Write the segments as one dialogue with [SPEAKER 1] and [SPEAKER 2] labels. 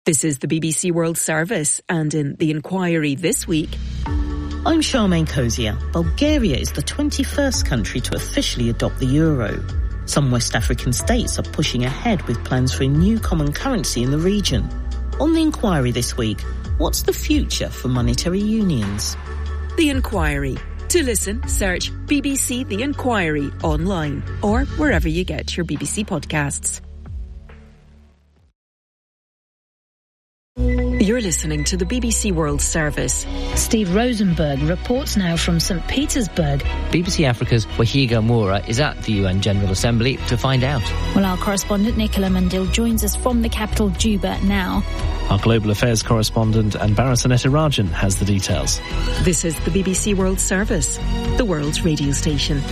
[SPEAKER 1] This is the BBC World Service, and in The Inquiry this week...
[SPEAKER 2] I'm Charmaine Cozier. Bulgaria is the 21st country to officially adopt the euro. Some West African states are pushing ahead with plans for a new common currency in the region. On The Inquiry this week, what's the future for monetary unions?
[SPEAKER 1] The Inquiry. To listen, search BBC The Inquiry online or wherever you get your BBC podcasts. You're listening to the BBC World Service.
[SPEAKER 3] Steve Rosenberg reports now from St. Petersburg.
[SPEAKER 4] BBC Africa's Wahiga Moura is at the UN General Assembly to find out.
[SPEAKER 3] Well, our correspondent Nicola Mandil joins us from the capital, Juba, now.
[SPEAKER 5] Our Global Affairs correspondent Anbara Sanetirajan has the details.
[SPEAKER 1] This is the BBC World Service, the world's radio station.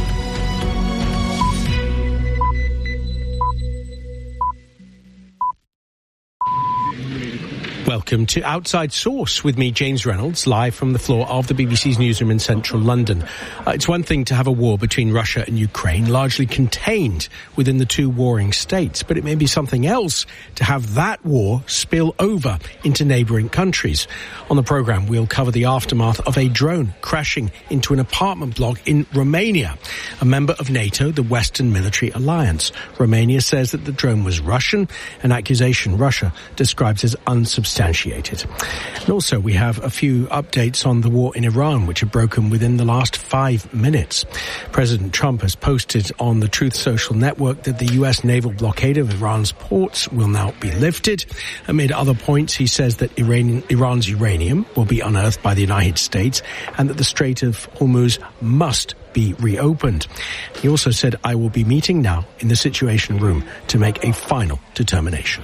[SPEAKER 6] Welcome to Outside Source with me, James Reynolds, live from the floor of the BBC's newsroom in central London. It's one thing to have a war between Russia and Ukraine, largely contained within the two warring states, but it may be something else to have that war spill over into neighbouring countries. On the programme, we'll cover the aftermath of a drone crashing into an apartment block in Romania, a member of NATO, the Western Military Alliance. Romania says that the drone was Russian, an accusation Russia describes as unsubstantiated. And also we have a few updates on the war in Iran, which have broken within the last 5 minutes. President Trump has posted on the Truth Social network that the US naval blockade of Iran's ports will now be lifted. Amid other points, he says that Iran's uranium will be unearthed by the United States and that the Strait of Hormuz must be reopened. He also said, "I will be meeting now in the Situation Room to make a final determination."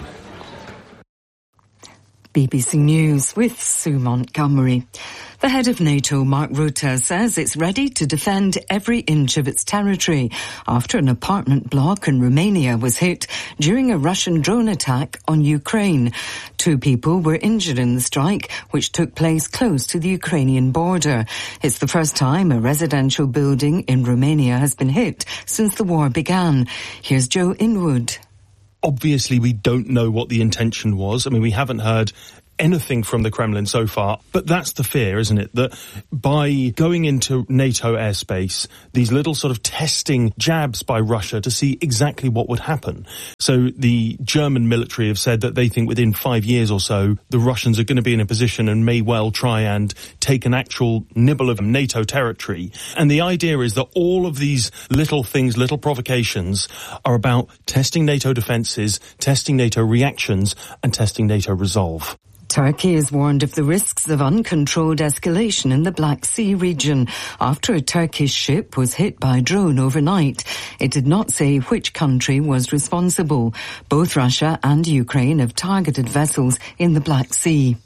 [SPEAKER 7] BBC News with Sue Montgomery. The head of NATO, Mark Rutte, says it's ready to defend every inch of its territory after an apartment block in Romania was hit during a Russian drone attack on Ukraine. 2 people were injured in the strike, which took place close to the Ukrainian border. It's the first time a residential building in Romania has been hit since the war began. Here's Joe Inwood.
[SPEAKER 8] Obviously, we don't know what the intention was. I mean, we haven't heard anything from the Kremlin so far, but that's the fear, isn't it? That by going into NATO airspace, these little sort of testing jabs by Russia to see exactly what would happen. So the German military have said that they think within 5 years or so, the Russians are going to be in a position and may well try and take an actual nibble of NATO territory. And the idea is that all of these little things, little provocations, are about testing NATO defences, testing NATO reactions, and testing NATO resolve.
[SPEAKER 7] Turkey has warned of the risks of uncontrolled escalation in the Black Sea region after a Turkish ship was hit by a drone overnight. It did not say which country was responsible. Both Russia and Ukraine have targeted vessels in the Black Sea.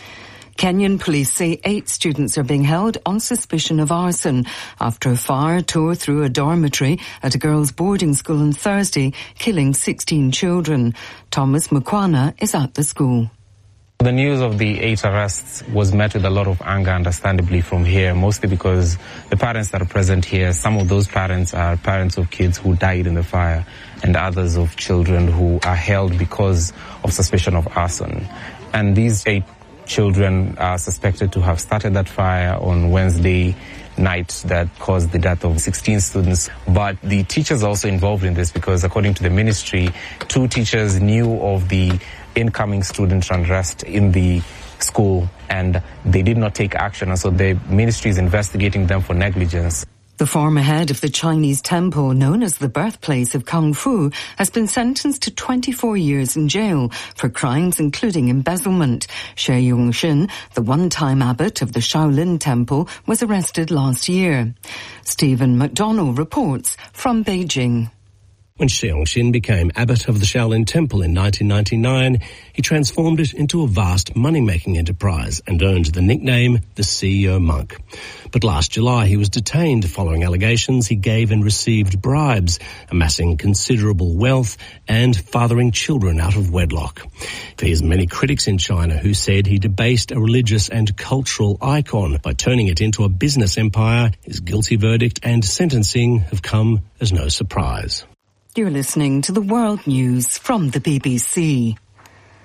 [SPEAKER 7] Kenyan police say 8 students are being held on suspicion of arson after a fire tore through a dormitory at a girls' boarding school on Thursday, killing 16 children. Thomas Mukwana is at the school.
[SPEAKER 9] The news of the 8 arrests was met with a lot of anger, understandably, from here, mostly because the parents that are present here, some of those parents are parents of kids who died in the fire and others of children who are held because of suspicion of arson. And these 8 children are suspected to have started that fire on Wednesday night that caused the death of 16 students. But the teachers are also involved in this because, according to the ministry, 2 teachers knew of the incoming student unrest in the school and they did not take action, and so the ministry is investigating them for negligence.
[SPEAKER 7] The former head of the Chinese temple known as the birthplace of Kung Fu has been sentenced to 24 years in jail for crimes including embezzlement. Xie Yongxin, the one-time abbot of the Shaolin temple, was arrested last year. Stephen McDonnell reports from Beijing.
[SPEAKER 10] When Xie Yongxin became abbot of the Shaolin Temple in 1999, he transformed it into a vast money-making enterprise and earned the nickname the CEO Monk. But last July he was detained following allegations he gave and received bribes, amassing considerable wealth and fathering children out of wedlock. For his many critics in China who said he debased a religious and cultural icon by turning it into a business empire, his guilty verdict and sentencing have come as no surprise.
[SPEAKER 7] You're listening to the World News from the BBC.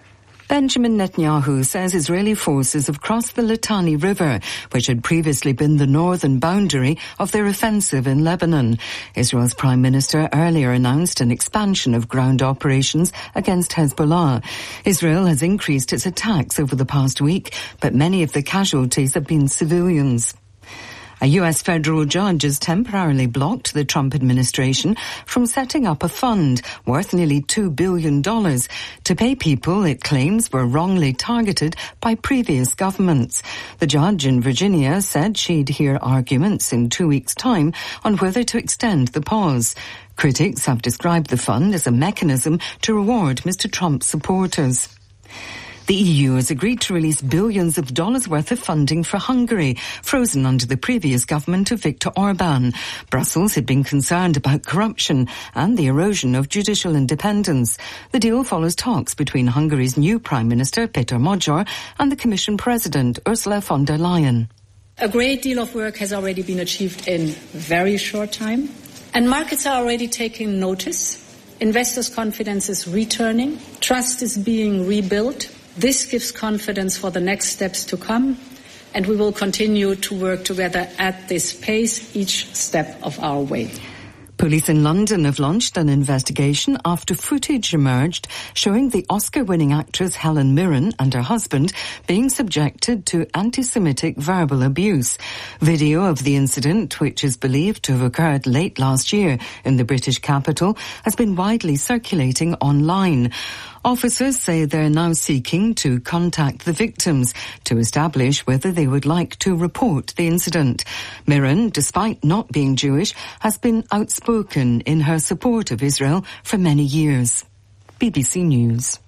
[SPEAKER 7] Benjamin Netanyahu says Israeli forces have crossed the Litani River, which had previously been the northern boundary of their offensive in Lebanon. Israel's Prime Minister earlier announced an expansion of ground operations against Hezbollah. Israel has increased its attacks over the past week, but many of the casualties have been civilians. A U.S. federal judge has temporarily blocked the Trump administration from setting up a fund worth nearly $2 billion to pay people it claims were wrongly targeted by previous governments. The judge in Virginia said she'd hear arguments in 2 weeks' time on whether to extend the pause. Critics have described the fund as a mechanism to reward Mr. Trump's supporters. The EU has agreed to release billions of dollars worth of funding for Hungary, frozen under the previous government of Viktor Orban. Brussels had been concerned about corruption and the erosion of judicial independence. The deal follows talks between Hungary's new Prime Minister, Péter Magyar, and the Commission President, Ursula von der Leyen.
[SPEAKER 11] A great deal of work has already been achieved in very short time, and markets are already taking notice. Investors' confidence is returning. Trust is being rebuilt. This gives confidence for the next steps to come, and we will continue to work together at this pace each step of our way.
[SPEAKER 7] Police in London have launched an investigation after footage emerged showing the Oscar-winning actress Helen Mirren and her husband being subjected to anti-Semitic verbal abuse. Video of the incident, which is believed to have occurred late last year in the British capital, has been widely circulating online. Officers say they're now seeking to contact the victims to establish whether they would like to report the incident. Mirren, despite not being Jewish, has been outspoken in her support of Israel for many years. BBC News.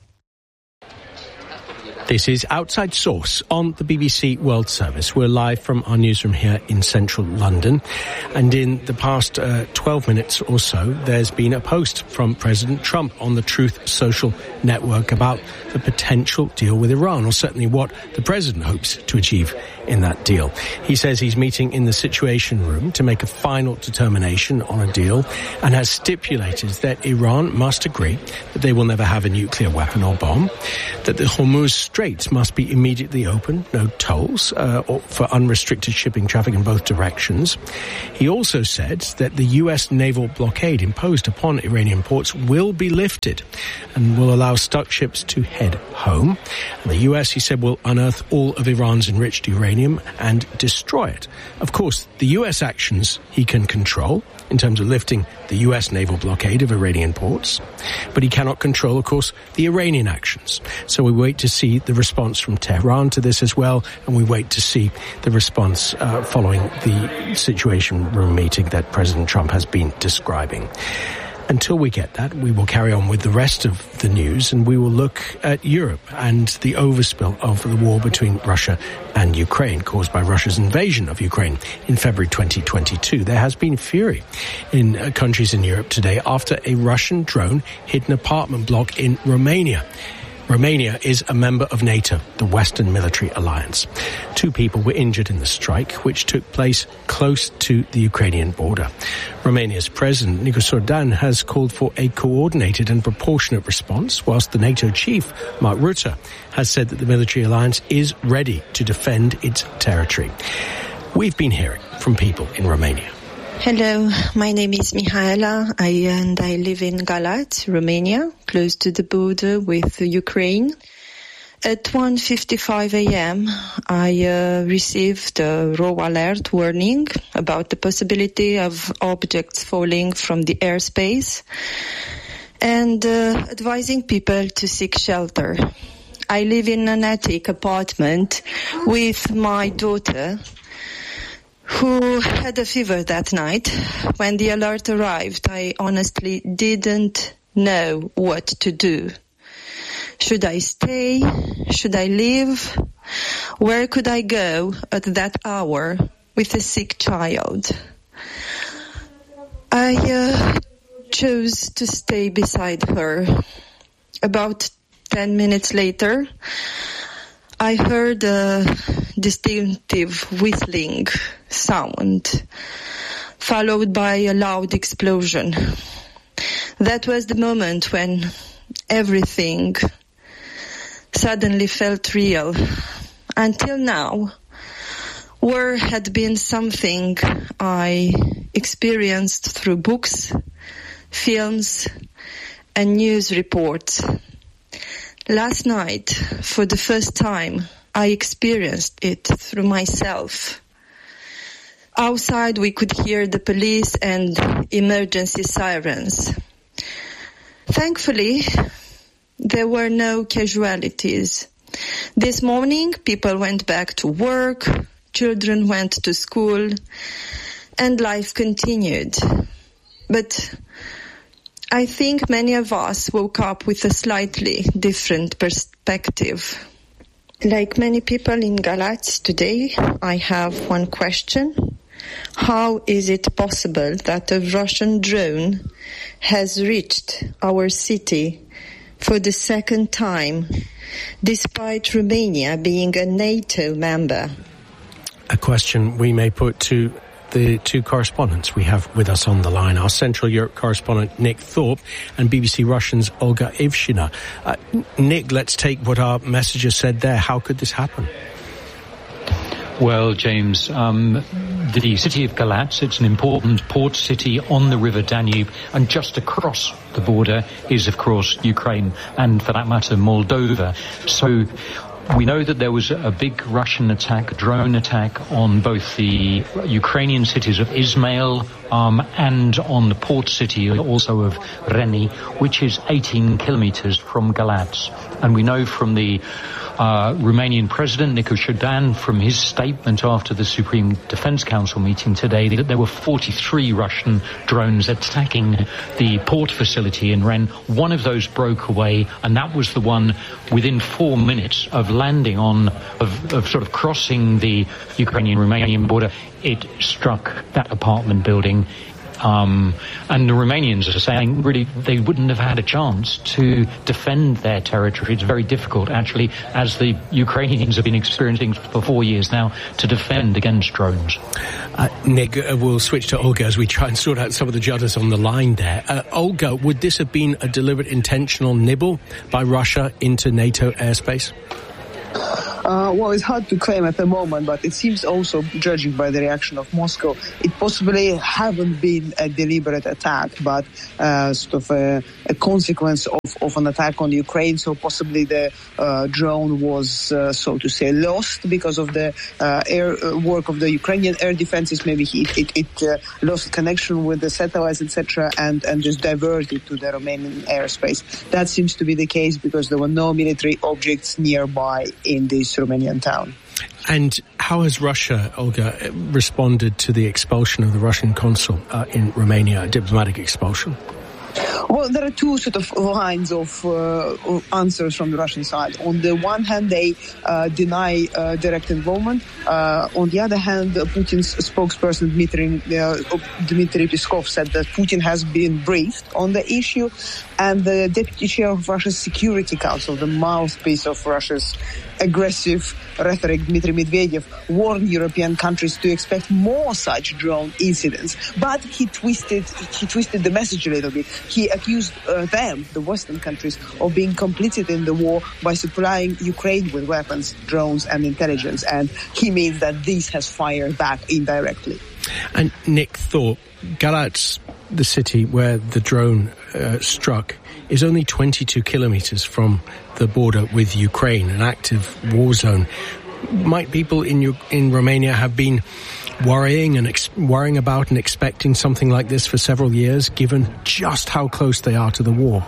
[SPEAKER 6] This is Outside Source on the BBC World Service. We're live from our newsroom here in central London. And in the past 12 minutes or so, there's been a post from President Trump on the Truth Social network about the potential deal with Iran, or certainly what the president hopes to achieve in that deal. He says he's meeting in the Situation Room to make a final determination on a deal and has stipulated that Iran must agree that they will never have a nuclear weapon or bomb, that the Hormuz Straits must be immediately open, no tolls for unrestricted shipping traffic in both directions. He also said that the U.S. naval blockade imposed upon Iranian ports will be lifted and will allow stuck ships to head home. And the U.S., he said, will unearth all of Iran's enriched uranium and destroy it. Of course, the U.S. actions he can control in terms of lifting the U.S. naval blockade of Iranian ports, but he cannot control, of course, the Iranian actions. So we wait to see the response from Tehran to this as well, and we wait to see the response following the Situation Room meeting that President Trump has been describing. Until we get that, we will carry on with the rest of the news, and we will look at Europe and the overspill of the war between Russia and Ukraine caused by Russia's invasion of Ukraine in February 2022. There has been fury in countries in Europe today after a Russian drone hit an apartment block in Romania. Romania is a member of NATO, the Western Military Alliance. 2 people were injured in the strike, which took place close to the Ukrainian border. Romania's President, Nicu Sordan, has called for a coordinated and proportionate response, whilst the NATO chief, Mark Rutte, has said that the military alliance is ready to defend its territory. We've been hearing from people in Romania.
[SPEAKER 12] Hello, my name is Mihaela, I live in Galați, Romania, close to the border with Ukraine. At 1:55 a.m., I received a raw alert warning about the possibility of objects falling from the airspace and advising people to seek shelter. I live in an attic apartment with my daughter, who had a fever that night. When the alert arrived, I honestly didn't know what to do. Should I stay? Should I leave? Where could I go at that hour with a sick child? I chose to stay beside her. About 10 minutes later, I heard a distinctive whistling sound, followed by a loud explosion. That was the moment when everything suddenly felt real. Until now, war had been something I experienced through books, films, and news reports. Last night, for the first time, I experienced it through myself. Outside, we could hear the police and emergency sirens. Thankfully, there were no casualties. This morning, people went back to work, children went to school, and life continued. But I think many of us woke up with a slightly different perspective. Like many people in Galatz today, I have one question. How is it possible that a Russian drone has reached our city for the second time, despite Romania being a NATO member?
[SPEAKER 6] A question we may put to the two correspondents we have with us on the line, our Central Europe correspondent Nick Thorpe and BBC Russian's Olga Ivshina. Nick, let's take what our messenger said there. How could this happen?
[SPEAKER 13] Well, James, the city of Galatz, it's an important port city on the River Danube, and just across the border is, of course, Ukraine and, for that matter, Moldova. So we know that there was a big Russian attack, a drone attack, on both the Ukrainian cities of Izmail and on the port city also of Reni, which is 18 kilometers from Galatz. And we know from the Romanian President Nicu Șordan, from his statement after the Supreme Defense Council meeting today, that there were 43 Russian drones attacking the port facility in Ren. One of those broke away, and that was the one within 4 minutes of landing of sort of crossing the Ukrainian-Romanian border. It struck that apartment building. And the Romanians are saying, really, they wouldn't have had a chance to defend their territory. It's very difficult, actually, as the Ukrainians have been experiencing for 4 years now, to defend against drones.
[SPEAKER 6] Nick, we'll switch to Olga as we try and sort out some of the judders on the line there. Olga, would this have been a deliberate, intentional nibble by Russia into NATO airspace?
[SPEAKER 14] Well, it's hard to claim at the moment, but it seems also, judging by the reaction of Moscow, it possibly haven't been a deliberate attack, but sort of a consequence of an attack on Ukraine. So possibly the drone was, so to say, lost because of the air work of the Ukrainian air defenses. Maybe it lost connection with the satellites, etc., and just diverted to the Romanian airspace. That seems to be the case because there were no military objects nearby in this Romanian town.
[SPEAKER 6] And how has Russia, Olga, responded to the expulsion of the Russian consul in Romania, diplomatic expulsion?
[SPEAKER 14] Well, there are two sort of lines of answers from the Russian side. On the one hand, they deny direct involvement. On the other hand, Putin's spokesperson Dmitry Peskov said that Putin has been briefed on the issue, and the deputy chair of Russia's Security Council, the mouthpiece of Russia's aggressive rhetoric, Dmitry Medvedev, warned European countries to expect more such drone incidents. But he twisted the message a little bit. He accused them, the Western countries, of being complicit in the war by supplying Ukraine with weapons, drones and intelligence. And he means that this has fired back indirectly.
[SPEAKER 6] And Nick Thorpe, Galatz, the city where the drone struck, is only 22 kilometers from the border with Ukraine, an active war zone. Might people in Romania have been worrying about and expecting something like this for several years, given just how close they are to the war?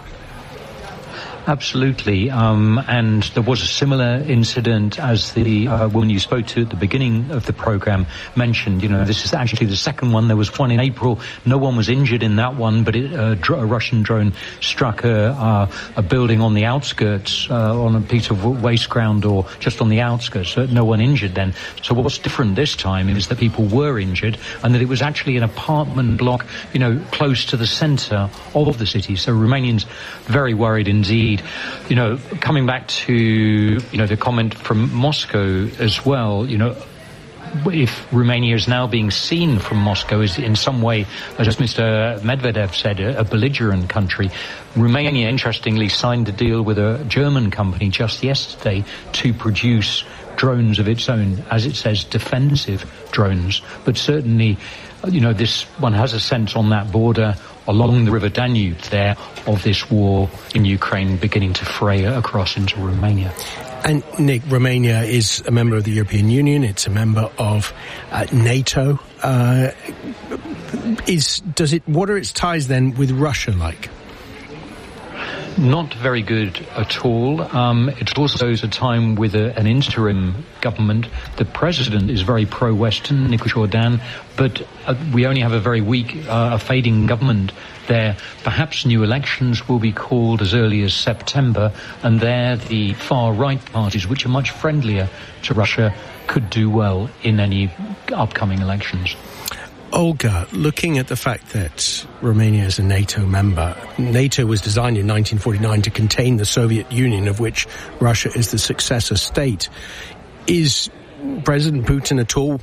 [SPEAKER 13] Absolutely, and there was a similar incident as the woman you spoke to at the beginning of the programme mentioned. You know, this is actually the second one. There was one in April. No one was injured in that one, but a Russian drone struck a building on the outskirts, on a piece of waste ground or just on the outskirts. So no one injured then. So what's different this time is that people were injured and that it was actually an apartment block, you know, close to the centre of the city. So Romanians very worried indeed. You know, coming back to, you know, the comment from Moscow as well, you know, if Romania is now being seen from Moscow as in some way, as Mr. Medvedev said, a belligerent country. Romania, interestingly, signed a deal with a German company just yesterday to produce drones of its own, as it says, defensive drones. But certainly, this one has a sense on that border along the River Danube there of this war in Ukraine beginning to fray across into Romania.
[SPEAKER 6] And Nick, Romania is a member of the European Union. It's a member of NATO. What are its ties then with Russia like?
[SPEAKER 13] Not very good at all. It's also a time with an interim government. The president is very pro-Western, Nicolas Jourdan, but we only have a very weak, fading government there. Perhaps new elections will be called as early as September, and there the far-right parties, which are much friendlier to Russia, could do well in any upcoming elections.
[SPEAKER 6] Olga, looking at the fact that Romania is a NATO member, NATO was designed in 1949 to contain the Soviet Union, of which Russia is the successor state. Is President Putin at all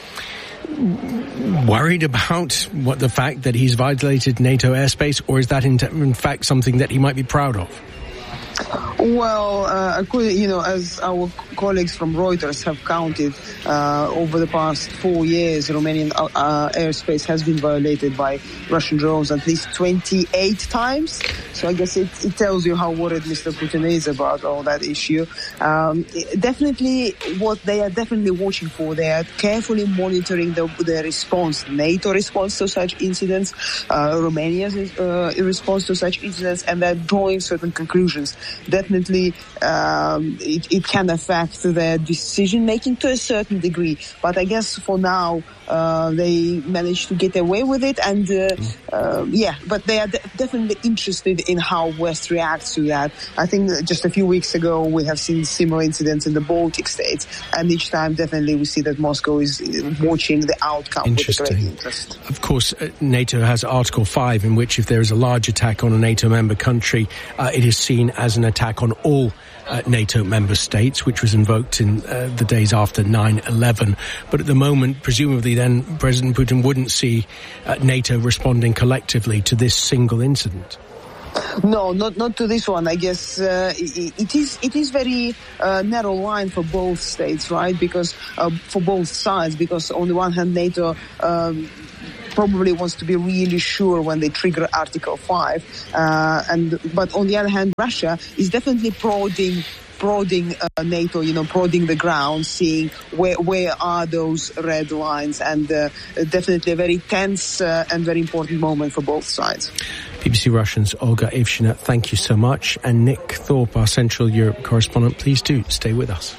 [SPEAKER 6] worried about the fact that he's violated NATO airspace, or is that in fact something that he might be proud of?
[SPEAKER 14] Well, as our colleagues from Reuters have counted, over the past 4 years, Romanian airspace has been violated by Russian drones at least 28 times. So I guess it tells you how worried Mr. Putin is about all that issue. Definitely, what they are definitely watching for, they are carefully monitoring the response, NATO response to such incidents, Romania's response to such incidents, and they're drawing certain conclusions. Definitely, it can affect their decision-making to a certain degree. But I guess for now, they managed to get away with it. And, but they are definitely interested in how West reacts to that. I think just a few weeks ago, we have seen similar incidents in the Baltic states. And each time, definitely, we see that Moscow is watching the outcome with great interest.
[SPEAKER 6] Of course, NATO has Article 5, in which if there is a large attack on a NATO member country, it is seen as an attack on all NATO member states, which was invoked in the days after 9/11. But at the moment, presumably then, President Putin wouldn't see NATO responding collectively to this single incident.
[SPEAKER 14] No, not to this one. I guess it is very narrow line for both states, right? Because for both sides, because on the one hand, NATO probably wants to be really sure when they trigger Article 5, but on the other hand, Russia is definitely prodding NATO, prodding the ground, seeing where are those red lines, and definitely a very tense and very important moment for both sides.
[SPEAKER 6] BBC Russian's Olga Ivshina, thank you so much. And Nick Thorpe, our Central Europe correspondent, please do stay with us.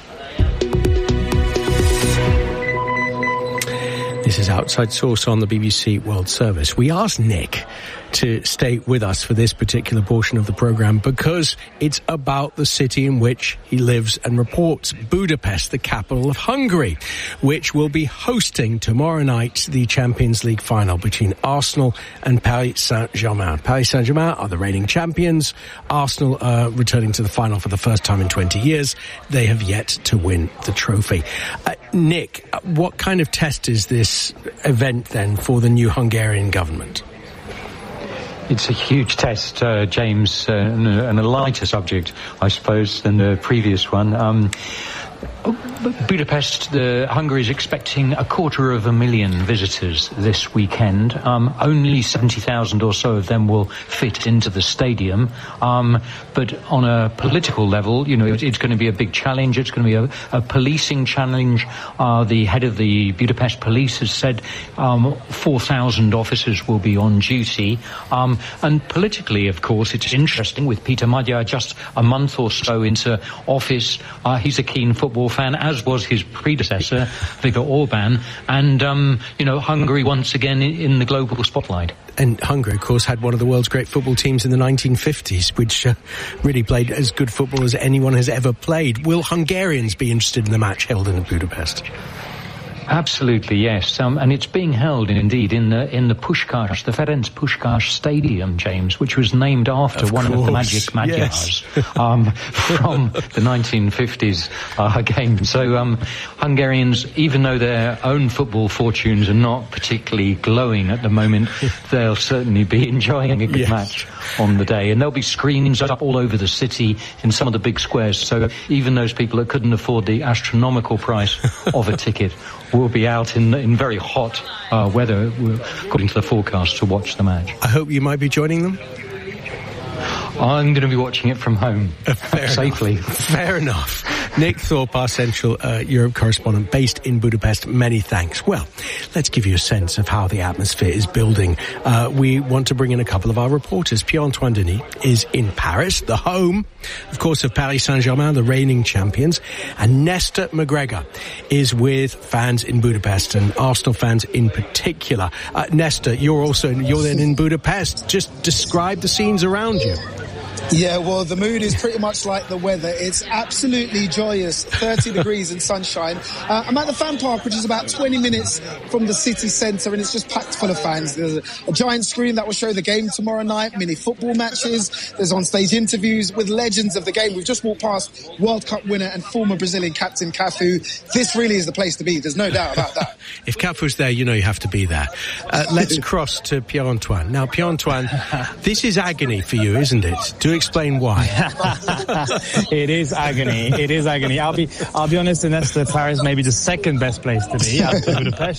[SPEAKER 6] This is Outside Source on the BBC World Service. We asked Nick to stay with us for this particular portion of the programme because it's about the city in which he lives and reports, Budapest, the capital of Hungary, which will be hosting tomorrow night the Champions League final between Arsenal and Paris Saint-Germain. Paris Saint-Germain are the reigning champions. Arsenal are returning to the final for the first time in 20 years. They have yet to win the trophy. Nick, what kind of test is this event then for the new Hungarian government?
[SPEAKER 13] It's a huge test, James, and a lighter subject, I suppose, than the previous one. Budapest, Hungary is expecting 250,000 visitors this weekend. Only 70,000 or so of them will fit into the stadium. But on a political level, it's going to be a big challenge. It's going to be a policing challenge. The head of the Budapest police has said 4,000 officers will be on duty. And politically, of course, it's interesting with Peter Magyar just a month or so into office. He's a keen football fan, as was his predecessor, Viktor Orban, and, Hungary once again in the global spotlight.
[SPEAKER 6] And Hungary, of course, had one of the world's great football teams in the 1950s, which really played as good football as anyone has ever played. Will Hungarians be interested in the match held in Budapest?
[SPEAKER 13] Absolutely, yes. And it's being held, indeed, in the Puskás, the Ferenc Puskás Stadium, James, which was named after one of the Magic Magyars from the 1950s game. So Hungarians, even though their own football fortunes are not particularly glowing at the moment, they'll certainly be enjoying a good match on the day. And there'll be screens up all over the city in some of the big squares. So even those people that couldn't afford the astronomical price of a ticket will be out in very hot weather, according to the forecast, to watch the match.
[SPEAKER 6] I hope you might be joining them.
[SPEAKER 13] I'm going to be watching it from home, safely.
[SPEAKER 6] Fair enough. Nick Thorpe, our Central Europe correspondent based in Budapest, many thanks. Well, let's give you a sense of how the atmosphere is building. We want to bring in a couple of our reporters. Pierre-Antoine Denis is in Paris, the home, of course, of Paris Saint-Germain, the reigning champions. And Nestor McGregor is with fans in Budapest and Arsenal fans in particular. Nestor, you're then in Budapest. Just describe the scenes around you.
[SPEAKER 15] Yeah, well, the mood is pretty much like the weather. It's absolutely joyous, 30 degrees and sunshine. I'm at the fan park, which is about 20 minutes from the city centre, and it's just packed full of fans. There's a giant screen that will show the game tomorrow night, mini football matches. There's on-stage interviews with legends of the game. We've just walked past World Cup winner and former Brazilian captain Cafu. This really is the place to be. There's no doubt about that.
[SPEAKER 6] If Cafu's there, you know you have to be there. Let's cross to Pierre-Antoine. Now, Pierre-Antoine, this is agony for you, isn't it? Do explain why.
[SPEAKER 16] It is agony. It is agony. I'll be honest, Nestor, Paris may be the second best place to be after Budapest.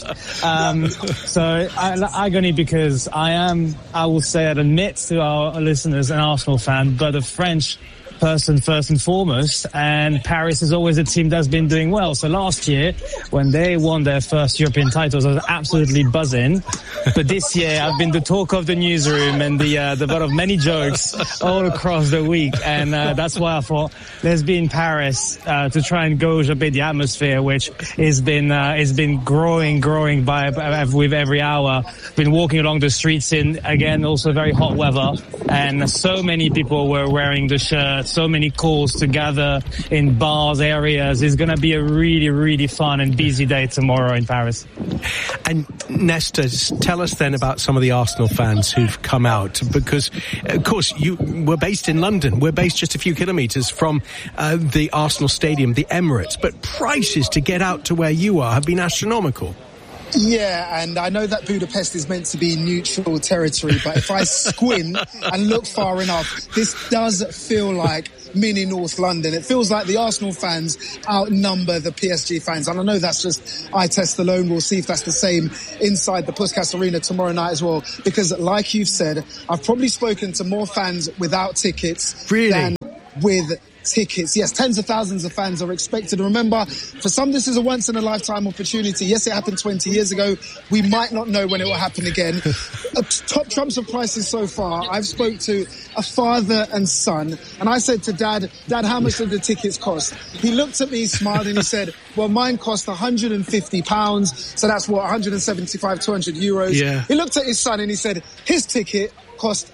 [SPEAKER 16] Agony because I will say, I'd admit to our listeners, an Arsenal fan, but a French person first and foremost, and Paris is always a team that's been doing well. So last year, when they won their first European titles, I was absolutely buzzing. But this year, I've been the talk of the newsroom and the butt of many jokes all across the week, and that's why I thought let's be in Paris to try and gauge a bit the atmosphere, which has been growing with every hour. Been walking along the streets in, again, also very hot weather, and so many people were wearing the shirt. So many calls to gather in bars, areas. It's going to be a really, really fun and busy day tomorrow in Paris.
[SPEAKER 6] And Nestor, tell us then about some of the Arsenal fans who've come out, because, of course, we're based in London. We're based just a few kilometres from the Arsenal Stadium, the Emirates. But prices to get out to where you are have been astronomical.
[SPEAKER 15] Yeah, and I know that Budapest is meant to be neutral territory, but if I squint and look far enough, this does feel like mini North London. It feels like the Arsenal fans outnumber the PSG fans, and I know that's just eye test alone. We'll see if that's the same inside the Puskás Arena tomorrow night as well, because like you've said, I've probably spoken to more fans without tickets than with tickets. Yes, tens of thousands of fans are expected. Remember, for some this is a once-in-a-lifetime opportunity. Yes, it happened 20 years ago. We might not know when it will happen again. Top trumps of prices so far. I've spoke to a father and son, and I said to Dad, how much did the tickets cost? He looked at me, smiled, and he said, well, mine cost £150, so that's what, 175, 200 euros. Yeah. He looked at his son and he said, his ticket cost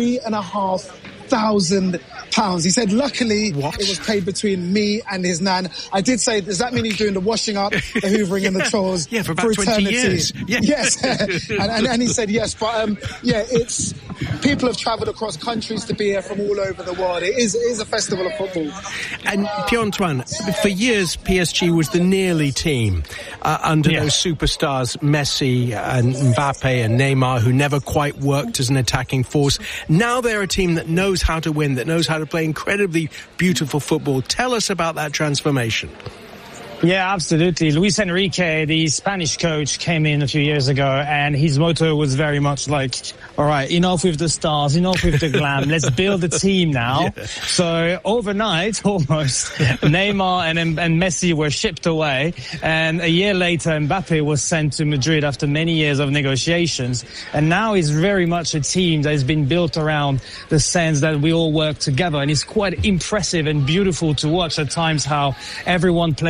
[SPEAKER 15] £3,500. He said, luckily, it was paid between me and his nan. I did say, does that mean he's doing the washing up, the hoovering and the chores
[SPEAKER 6] for about 20 years?
[SPEAKER 15] Yes. and he said yes. But, it's people have travelled across countries to be here from all over the world. It is a festival of football.
[SPEAKER 6] And Pierre-Antoine, for years, PSG was the nearly team under those superstars, Messi and Mbappe and Neymar, who never quite worked as an attacking force. Now they're a team that knows how to win, that knows how to play incredibly beautiful football. Tell us about that transformation.
[SPEAKER 16] Yeah, absolutely. Luis Enrique, the Spanish coach, came in a few years ago, and his motto was very much like, all right, enough with the stars, enough with the glam, let's build a team now. Yeah. So overnight, almost, Neymar and Messi were shipped away, and a year later, Mbappe was sent to Madrid after many years of negotiations, and now it's very much a team that has been built around the sense that we all work together, and it's quite impressive and beautiful to watch at times how everyone plays in this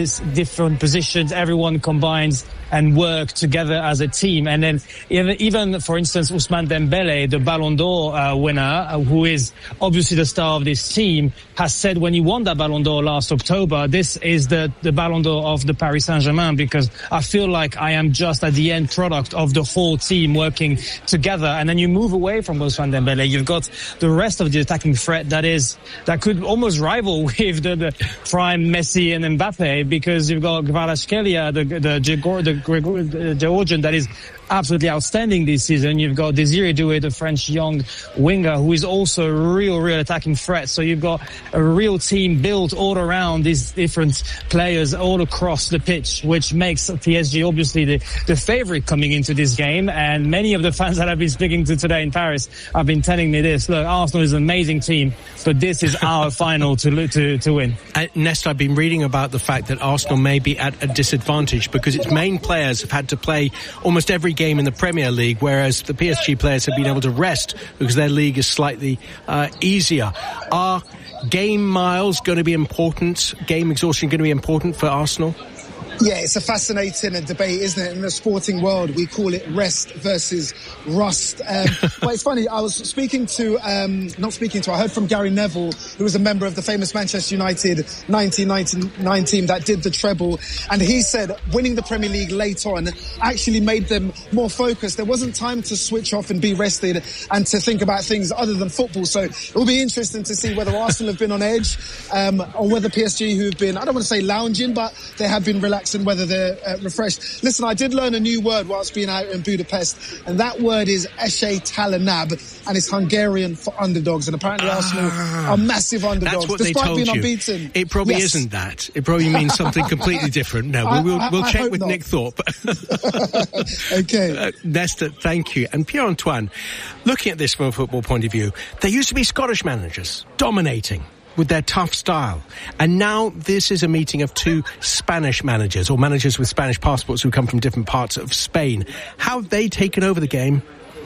[SPEAKER 16] players, different positions, everyone combines and work together as a team. And then even for instance, Ousmane Dembele, the Ballon d'Or winner, who is obviously the star of this team, has said when he won that Ballon d'Or last October, this is the Ballon d'Or of the Paris Saint-Germain, because I feel like I am just at the end product of the whole team working together. And then you move away from Ousmane Dembele, you've got the rest of the attacking threat that could almost rival with the prime Messi and Mbappe, because you've got Kvaratskhelia, the Georgian, that is absolutely outstanding this season. You've got Désiré Doué, the French young winger, who is also a real attacking threat. So you've got a real team built all around these different players all across the pitch, which makes PSG obviously the favorite coming into this game. And many of the fans that I've been speaking to today in Paris have been telling me this: look, Arsenal is an amazing team, but this is our final to win.
[SPEAKER 6] Nesta, I've been reading about the fact that Arsenal may be at a disadvantage because its main players have had to play almost every game in the Premier League, whereas the PSG players have been able to rest because their league is slightly easier. Are game miles going to be important? Game exhaustion going to be important for Arsenal?
[SPEAKER 15] Yeah, it's a fascinating debate, isn't it? In the sporting world, we call it rest versus rust. But it's funny, I was I heard from Gary Neville, who was a member of the famous Manchester United 1999 team that did the treble. And he said winning the Premier League late on actually made them more focused. There wasn't time to switch off and be rested and to think about things other than football. So it will be interesting to see whether Arsenal have been on edge, or whether PSG, who've been, I don't want to say lounging, but they have been relaxed, and whether they're refreshed. Listen, I did learn a new word whilst being out in Budapest, and that word is Esély Talanab, and it's Hungarian for underdogs. And apparently Arsenal are massive underdogs,
[SPEAKER 6] that's what
[SPEAKER 15] despite
[SPEAKER 6] they told
[SPEAKER 15] being
[SPEAKER 6] you.
[SPEAKER 15] Unbeaten.
[SPEAKER 6] It probably isn't that. It probably means something completely different. No, we'll check with Nick Thorpe.
[SPEAKER 15] Okay.
[SPEAKER 6] Nesta, thank you. And Pierre-Antoine, looking at this from a football point of view, there used to be Scottish managers dominating with their tough style. And now this is a meeting of two Spanish managers, or managers with Spanish passports who come from different parts of Spain. How have they taken over the game?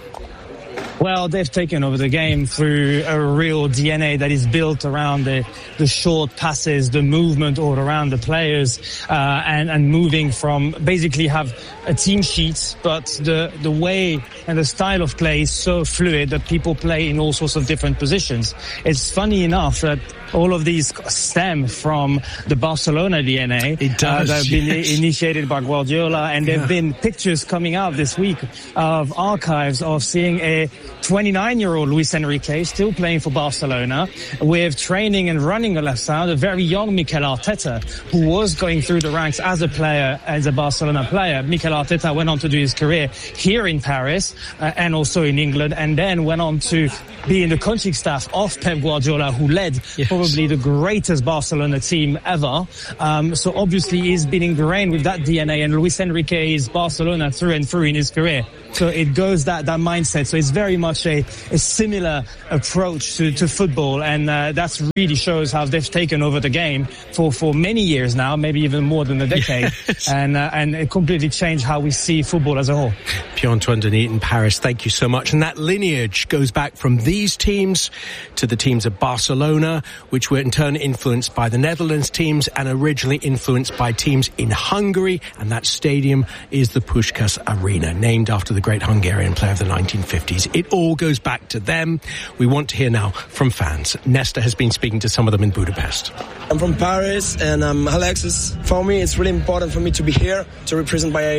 [SPEAKER 16] Well, they've taken over the game through a real DNA that is built around the short passes, the movement all around the players, and moving from basically have a team sheet, but the way and the style of play is so fluid that people play in all sorts of different positions. It's funny enough that all of these stem from the Barcelona DNA.
[SPEAKER 6] It does,
[SPEAKER 16] that have been initiated by Guardiola, and there have been pictures coming out this week of archives of seeing a 29-year-old Luis Enrique still playing for Barcelona, with training and running alongside a very young Mikel Arteta, who was going through the ranks as a player, as a Barcelona player. Mikel Arteta went on to do his career here in Paris and also in England, and then went on to be in the coaching staff of Pep Guardiola, who led probably the greatest Barcelona team ever. So obviously he's been ingrained with that DNA, and Luis Enrique is Barcelona through and through in his career. So it goes that mindset. So it's very much a similar approach to football, and that really shows how they've taken over the game for many years now, maybe even more than a decade, and it completely changed how we see football as a whole.
[SPEAKER 6] Pierre-Antoine Denis in Paris, thank you so much. And that lineage goes back from these teams to the teams of Barcelona, which were in turn influenced by the Netherlands teams and originally influenced by teams in Hungary. And that stadium is the Puskás Arena, named after the great Hungarian player of the 1950s. It all goes back to them. We want to hear now from fans. Nesta has been speaking to some of them in Budapest.
[SPEAKER 17] I'm from Paris, and I'm Alexis. For me, it's really important for me to be here to represent